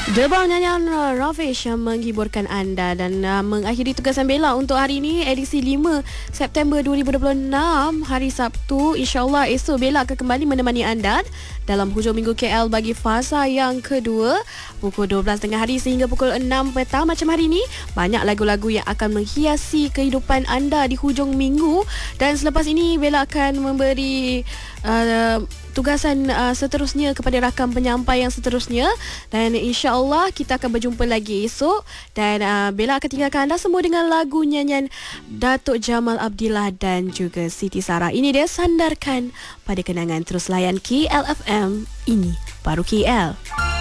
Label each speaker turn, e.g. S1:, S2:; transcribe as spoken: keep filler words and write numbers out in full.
S1: Debang nyanyian Ravish yang menghiburkan anda dan uh, mengakhiri tugasan Bella untuk hari ini, edisi lima September dua ribu dua puluh enam, hari Sabtu. InsyaAllah esok Bella akan kembali menemani anda dalam hujung minggu K L bagi fasa yang kedua, pukul dua belas tengah hari sehingga pukul enam petang. Macam hari ini, banyak lagu-lagu yang akan menghiasi kehidupan anda di hujung minggu. Dan selepas ini Bella akan memberi uh, tugasan uh, seterusnya kepada rakam penyampai yang seterusnya, dan insya-Allah kita akan berjumpa lagi esok. Dan uh, Bella akan tinggalkan anda semua dengan lagu nyanyian Datuk Jamal Abdillah dan juga Siti Sarah. Ini dia Sandarkan Pada Kenangan. Terus layan K L F M, ini baru K L.